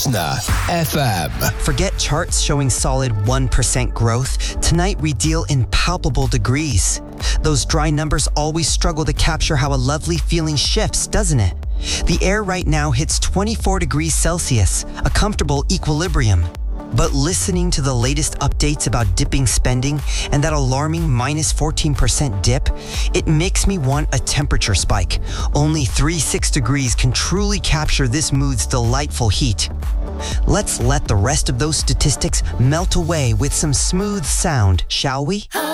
Nah, FM. Forget charts showing solid 1% growth. Tonight we deal in palpable degrees. Those dry numbers always struggle to capture how a lovely feeling shifts, doesn't it? The air right now hits 24 degrees Celsius, a comfortable equilibrium. But listening to the latest updates about dipping spending and that alarming minus 14% dip, it makes me want a temperature spike. Only 36 degrees can truly capture this mood's delightful heat. Let's let the rest of those statistics melt away with some smooth sound, shall we?